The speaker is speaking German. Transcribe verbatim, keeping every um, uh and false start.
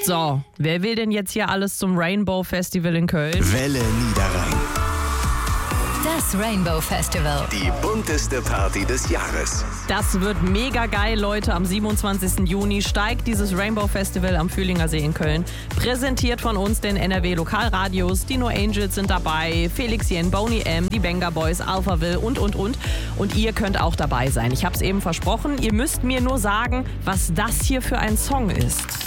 So, wer will denn jetzt hier alles zum Rainbow Festival in Köln? Welle Niederrhein. Das Rainbow Festival. Die bunteste Party des Jahres. Das wird mega geil, Leute. Am siebenundzwanzigsten Juni steigt dieses Rainbow Festival am Fühlinger See in Köln. Präsentiert von uns den N R W Lokalradios. Die No Angels sind dabei, Felix Jen, Boney M, die Benga Boys, Alphaville und, und, und. Und ihr könnt auch dabei sein. Ich habe es eben versprochen. Ihr müsst mir nur sagen, was das hier für ein Song ist.